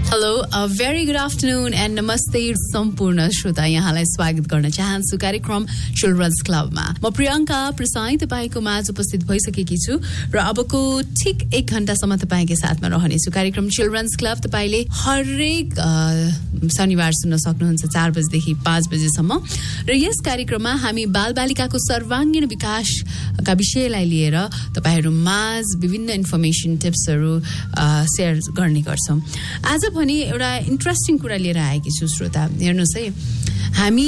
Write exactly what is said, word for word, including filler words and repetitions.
Hello a very good afternoon and नमस्ते सम्पूर्ण श्रोता यहाँलाई स्वागत गर्न चाहन्छु कार्यक्रम चिल्ड्रन्स क्लबमा। म प्रियङ्का प्रसाई तपाईको माझ उपस्थित भइसकेकी छु र अबको ठीक एक घण्टासम्म तपाईकै साथमा रहनेछु। कार्यक्रम चिल्ड्रन्स क्लब तपाईले हरेक शनिबार सुन्न सक्नुहुन्छ चार बजेदेखि पाँच बजेसम्म र यस कार्यक्रममा हामी बालबालिकाको सर्वाङ्गीण विकासका विषयलाई लिएर तपाईहरु माझ विभिन्न इन्फर्मेसन टिप्सहरु शेयर गर्ने गर्छौं। आज पनि एउटा इन्ट्रेस्टिङ कुरा लिएर आएकी छु श्रोता। हेर्नुस् है, हामी